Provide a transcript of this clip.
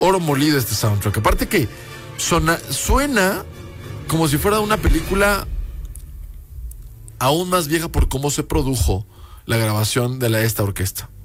oro molido este soundtrack. Aparte que suena como si fuera una película aún más vieja por cómo se produjo la grabación de esta orquesta.